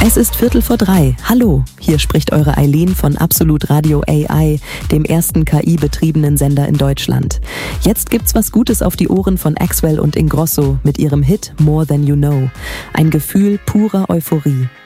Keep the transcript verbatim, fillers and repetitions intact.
Es ist Viertel vor drei. Hallo, hier spricht eure Eileen von Absolut Radio A I, dem ersten K I-betriebenen Sender in Deutschland. Jetzt gibt's was Gutes auf die Ohren von Axwell und Ingrosso mit ihrem Hit More Than You Know. Ein Gefühl purer Euphorie.